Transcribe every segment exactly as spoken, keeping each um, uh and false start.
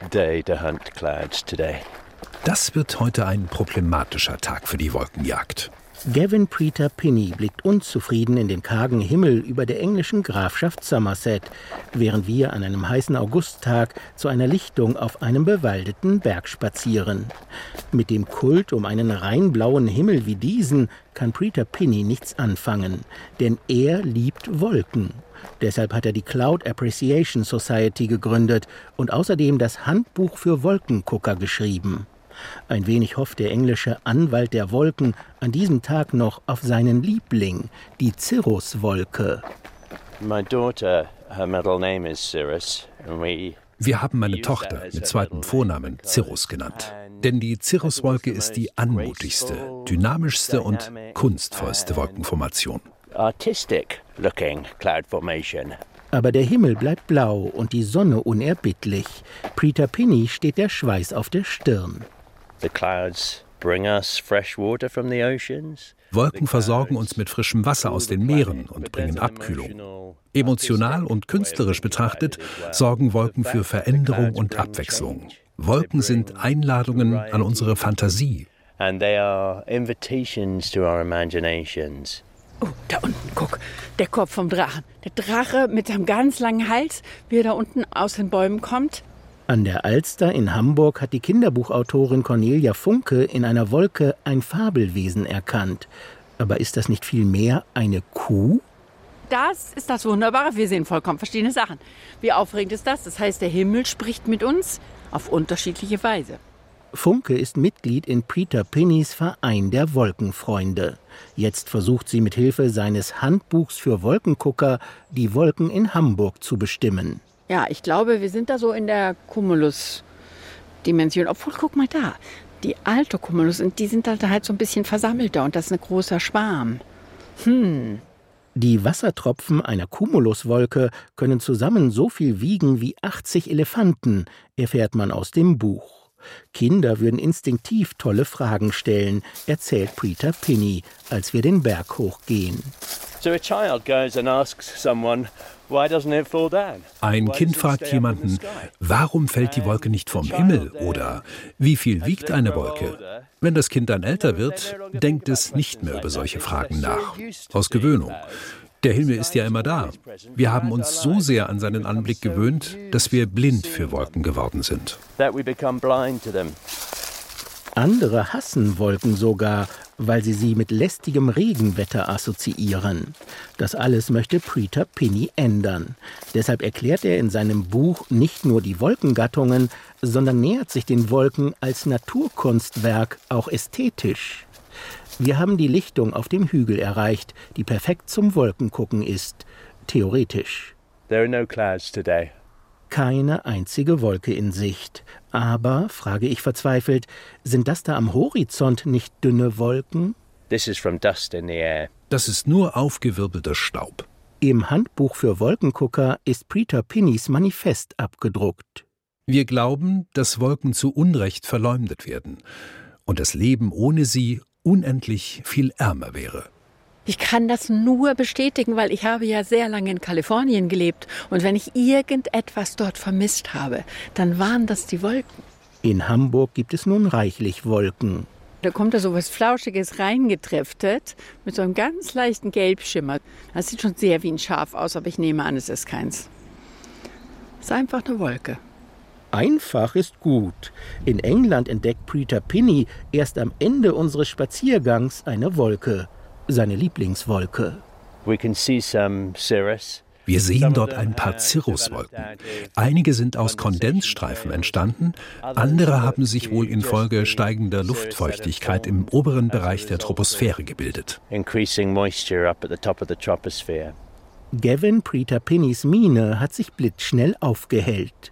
day to hunt clouds today. Das wird heute ein problematischer Tag für die Wolkenjagd. Gavin Preter Pinney blickt unzufrieden in den kargen Himmel über der englischen Grafschaft Somerset, während wir an einem heißen Augusttag zu einer Lichtung auf einem bewaldeten Berg spazieren. Mit dem Kult um einen rein blauen Himmel wie diesen kann Preter Pinney nichts anfangen, denn er liebt Wolken. Deshalb hat er die Cloud Appreciation Society gegründet und außerdem das Handbuch für Wolkengucker geschrieben. Ein wenig hofft der englische Anwalt der Wolken an diesem Tag noch auf seinen Liebling, die Cirruswolke. My daughter, her middle name is Cirrus, and we Wir haben meine Tochter mit zweitem Vornamen Cirrus genannt. Denn die Cirruswolke ist die anmutigste, dynamischste und kunstvollste Wolkenformation. Artistic looking cloud formation. Aber der Himmel bleibt blau und die Sonne unerbittlich. Preter Pinney steht der Schweiß auf der Stirn. The clouds bring us fresh water from the oceans. Wolken versorgen uns mit frischem Wasser aus den Meeren und bringen Abkühlung. Emotional und künstlerisch betrachtet sorgen Wolken für Veränderung und Abwechslung. Wolken sind Einladungen an unsere Fantasie. And they are invitations to our imaginations. Oh, da unten, guck, der Kopf vom Drachen. Der Drache mit seinem ganz langen Hals, wie er da unten aus den Bäumen kommt. An der Alster in Hamburg hat die Kinderbuchautorin Cornelia Funke in einer Wolke ein Fabelwesen erkannt. Aber ist das nicht vielmehr eine Kuh? Das ist das Wunderbare. Wir sehen vollkommen verschiedene Sachen. Wie aufregend ist das? Das heißt, der Himmel spricht mit uns auf unterschiedliche Weise. Funke ist Mitglied in Preter Pinneys Verein der Wolkenfreunde. Jetzt versucht sie mit Hilfe seines Handbuchs für Wolkengucker, die Wolken in Hamburg zu bestimmen. Ja, ich glaube, wir sind da so in der Cumulus-Dimension. Obwohl, guck mal da, die alte Cumulus, und die sind da halt so ein bisschen versammelter und das ist ein großer Schwarm. Hm. Die Wassertropfen einer Cumuluswolke können zusammen so viel wiegen wie achtzig Elefanten, erfährt man aus dem Buch. Kinder würden instinktiv tolle Fragen stellen, erzählt Preter Pinney, als wir den Berg hochgehen. So a child goes and asks someone, why doesn't it fall down? Ein Kind fragt jemanden, warum fällt die Wolke nicht vom Himmel? Oder wie viel wiegt eine Wolke? Wenn das Kind dann älter wird, denkt es nicht mehr über solche Fragen nach. Aus Gewöhnung. Der Himmel ist ja immer da. Wir haben uns so sehr an seinen Anblick gewöhnt, dass wir blind für Wolken geworden sind. Andere hassen Wolken sogar, weil sie sie mit lästigem Regenwetter assoziieren. Das alles möchte Preter Pinney ändern. Deshalb erklärt er in seinem Buch nicht nur die Wolkengattungen, sondern nähert sich den Wolken als Naturkunstwerk auch ästhetisch. Wir haben die Lichtung auf dem Hügel erreicht, die perfekt zum Wolkengucken ist, theoretisch. There are no clouds today. Keine einzige Wolke in Sicht. Aber, frage ich verzweifelt, sind das da am Horizont nicht dünne Wolken? This is from dust in the air. Das ist nur aufgewirbelter Staub. Im Handbuch für Wolkengucker ist Preter Pinneys Manifest abgedruckt. Wir glauben, dass Wolken zu Unrecht verleumdet werden und das Leben ohne sie unendlich viel ärmer wäre. Ich kann das nur bestätigen, weil ich habe ja sehr lange in Kalifornien gelebt. Und wenn ich irgendetwas dort vermisst habe, dann waren das die Wolken. In Hamburg gibt es nun reichlich Wolken. Da kommt da so was Flauschiges reingetriftet, mit so einem ganz leichten Gelbschimmer. Das sieht schon sehr wie ein Schaf aus, aber ich nehme an, es ist keins. Es ist einfach eine Wolke. Einfach ist gut. In England entdeckt Preter Pinney erst am Ende unseres Spaziergangs eine Wolke. Seine Lieblingswolke. We can see some cirrus. Wir sehen dort ein paar Cirruswolken. Einige sind aus Kondensstreifen entstanden, andere haben sich wohl infolge steigender Luftfeuchtigkeit im oberen Bereich der Troposphäre gebildet. Increasing moisture up at the top of the troposphere. Gavin Preter Pinneys Miene hat sich blitzschnell aufgehellt.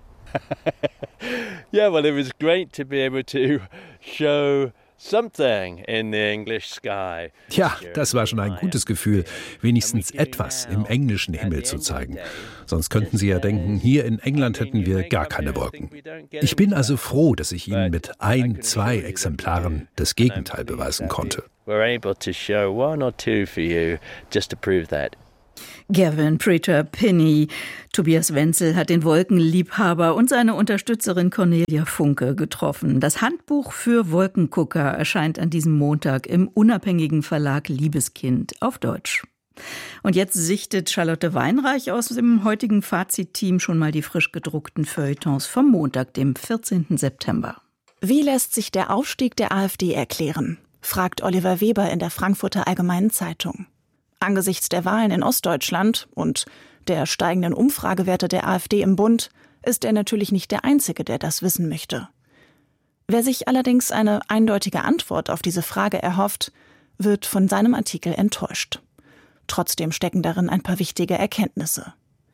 Yeah, well, it was great to be able to show something in the English sky. Ja, das war schon ein gutes Gefühl, wenigstens etwas im englischen Himmel zu zeigen. Sonst könnten Sie ja denken, hier in England hätten wir gar keine Wolken. Ich bin also froh, dass ich Ihnen mit ein, zwei Exemplaren das Gegenteil beweisen konnte. We're able to show one or two for you just to prove that. Gavin Preter-Pinney. Tobias Wenzel hat den Wolkenliebhaber und seine Unterstützerin Cornelia Funke getroffen. Das Handbuch für Wolkengucker erscheint an diesem Montag im unabhängigen Verlag Liebeskind auf Deutsch. Und jetzt sichtet Charlotte Weinreich aus dem heutigen Fazit-Team schon mal die frisch gedruckten Feuilletons vom Montag, dem vierzehnten September. Wie lässt sich der Aufstieg der AfD erklären? Fragt Oliver Weber in der Frankfurter Allgemeinen Zeitung. Angesichts der Wahlen in Ostdeutschland und der steigenden Umfragewerte der AfD im Bund ist er natürlich nicht der Einzige, der das wissen möchte. Wer sich allerdings eine eindeutige Antwort auf diese Frage erhofft, wird von seinem Artikel enttäuscht. Trotzdem stecken darin ein paar wichtige Erkenntnisse.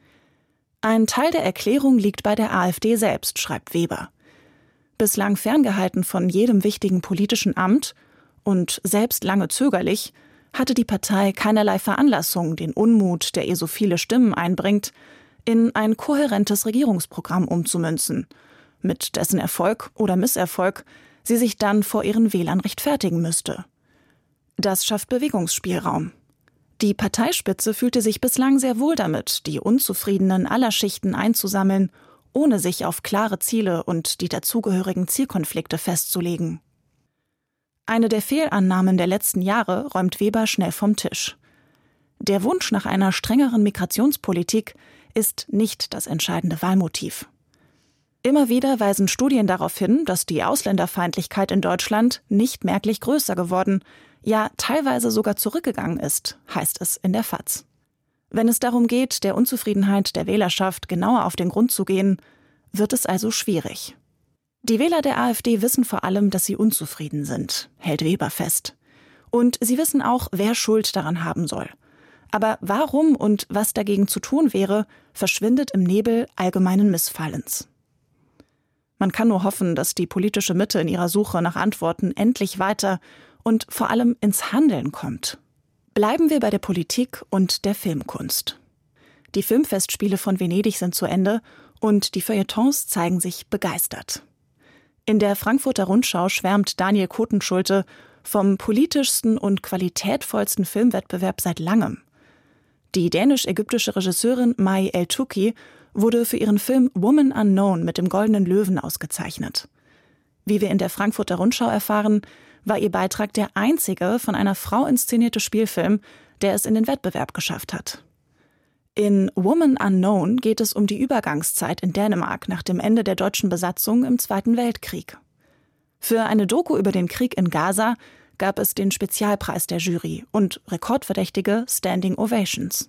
Ein Teil der Erklärung liegt bei der AfD selbst, schreibt Weber. Bislang ferngehalten von jedem wichtigen politischen Amt und selbst lange zögerlich, hatte die Partei keinerlei Veranlassung, den Unmut, der ihr so viele Stimmen einbringt, in ein kohärentes Regierungsprogramm umzumünzen, mit dessen Erfolg oder Misserfolg sie sich dann vor ihren Wählern rechtfertigen müsste. Das schafft Bewegungsspielraum. Die Parteispitze fühlte sich bislang sehr wohl damit, die Unzufriedenen aller Schichten einzusammeln, ohne sich auf klare Ziele und die dazugehörigen Zielkonflikte festzulegen. Eine der Fehlannahmen der letzten Jahre räumt Weber schnell vom Tisch. Der Wunsch nach einer strengeren Migrationspolitik ist nicht das entscheidende Wahlmotiv. Immer wieder weisen Studien darauf hin, dass die Ausländerfeindlichkeit in Deutschland nicht merklich größer geworden, ja teilweise sogar zurückgegangen ist, heißt es in der FAZ. Wenn es darum geht, der Unzufriedenheit der Wählerschaft genauer auf den Grund zu gehen, wird es also schwierig. Die Wähler der AfD wissen vor allem, dass sie unzufrieden sind, hält Weber fest. Und sie wissen auch, wer Schuld daran haben soll. Aber warum und was dagegen zu tun wäre, verschwindet im Nebel allgemeinen Missfallens. Man kann nur hoffen, dass die politische Mitte in ihrer Suche nach Antworten endlich weiter und vor allem ins Handeln kommt. Bleiben wir bei der Politik und der Filmkunst. Die Filmfestspiele von Venedig sind zu Ende und die Feuilletons zeigen sich begeistert. In der Frankfurter Rundschau schwärmt Daniel Kotenschulte vom politischsten und qualitätvollsten Filmwettbewerb seit langem. Die dänisch-ägyptische Regisseurin Mai El-Touki wurde für ihren Film Woman Unknown mit dem Goldenen Löwen ausgezeichnet. Wie wir in der Frankfurter Rundschau erfahren, war ihr Beitrag der einzige von einer Frau inszenierte Spielfilm, der es in den Wettbewerb geschafft hat. In Woman Unknown geht es um die Übergangszeit in Dänemark nach dem Ende der deutschen Besatzung im Zweiten Weltkrieg. Für eine Doku über den Krieg in Gaza gab es den Spezialpreis der Jury und rekordverdächtige Standing Ovations.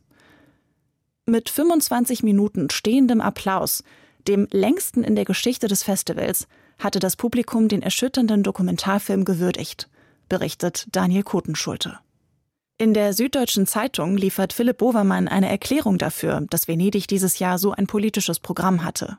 Mit fünfundzwanzig Minuten stehendem Applaus, dem längsten in der Geschichte des Festivals, hatte das Publikum den erschütternden Dokumentarfilm gewürdigt, berichtet Daniel Kotenschulte. In der Süddeutschen Zeitung liefert Philipp Bovermann eine Erklärung dafür, dass Venedig dieses Jahr so ein politisches Programm hatte.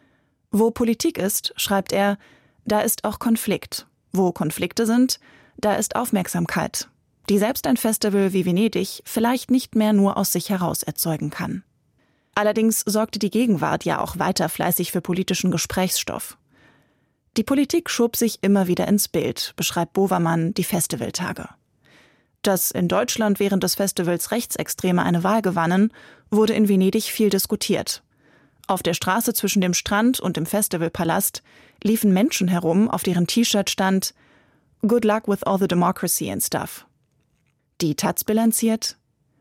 Wo Politik ist, schreibt er, da ist auch Konflikt. Wo Konflikte sind, da ist Aufmerksamkeit, die selbst ein Festival wie Venedig vielleicht nicht mehr nur aus sich heraus erzeugen kann. Allerdings sorgte die Gegenwart ja auch weiter fleißig für politischen Gesprächsstoff. Die Politik schob sich immer wieder ins Bild, beschreibt Bovermann die Festivaltage. Dass in Deutschland während des Festivals Rechtsextreme eine Wahl gewannen, wurde in Venedig viel diskutiert. Auf der Straße zwischen dem Strand und dem Festivalpalast liefen Menschen herum, auf deren T-Shirt stand "Good luck with all the democracy and stuff". Die Taz bilanziert: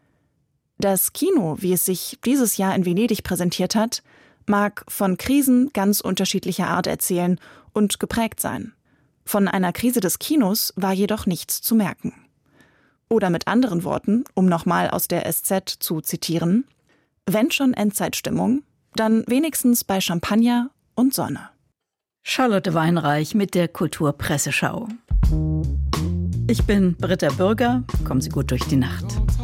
Das Kino, wie es sich dieses Jahr in Venedig präsentiert hat, mag von Krisen ganz unterschiedlicher Art erzählen und geprägt sein. Von einer Krise des Kinos war jedoch nichts zu merken. Oder mit anderen Worten, um nochmal aus der S Z zu zitieren, wenn schon Endzeitstimmung, dann wenigstens bei Champagner und Sonne. Charlotte Weinreich mit der Kulturpresseschau. Ich bin Britta Bürger. Kommen Sie gut durch die Nacht.